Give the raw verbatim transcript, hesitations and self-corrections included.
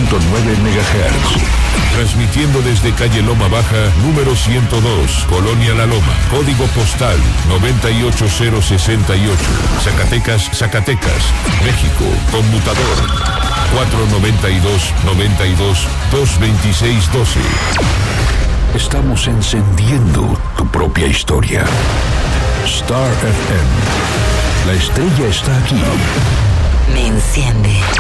punto nueve megahertz. Transmitiendo desde calle Loma Baja, número ciento dos, Colonia La Loma, código postal noventa y ocho cero sesenta y ocho, Zacatecas, Zacatecas, México, conmutador cuatro noventa y dos, noventa y dos, dos veintiséis doce. Estamos encendiendo tu propia historia. Star F M. La estrella está aquí. Me enciende.